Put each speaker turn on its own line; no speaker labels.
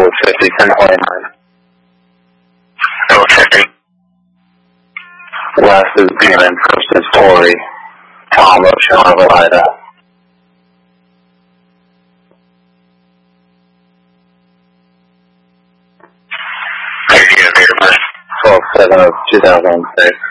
50, 1029.
50.
Last is Demon, first is Tori, Tom, Ocean, Ida.
Date of birth?
12/7/2006.